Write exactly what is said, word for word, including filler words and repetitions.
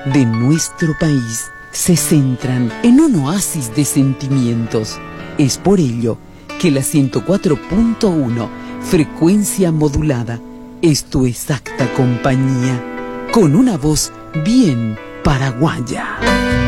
de nuestro país se centran en un oasis de sentimientos. Es por ello que la ciento cuatro punto uno, frecuencia modulada, es tu exacta compañía, con una voz bien paraguaya.